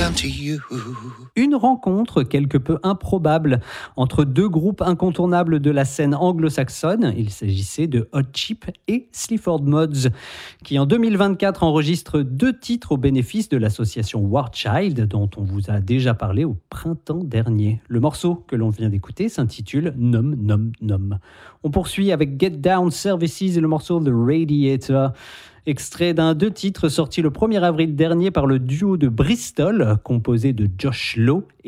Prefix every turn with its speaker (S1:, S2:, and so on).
S1: down to you.
S2: Une rencontre quelque peu improbable entre deux groupes incontournables de la scène anglo-saxonne. Il s'agissait de Hot Chip et Sleaford Mods, qui en 2024 enregistrent 2 titres au bénéfice de l'association War Child, dont on vous a déjà parlé au printemps dernier. Le morceau que l'on vient d'écouter s'intitule Nom Nom Nom. On poursuit avec Get Down Services et le morceau The Radiator. Extrait d'un 2 titres sortis le 1er avril dernier par le duo de Bristol, composé de Josh Lowe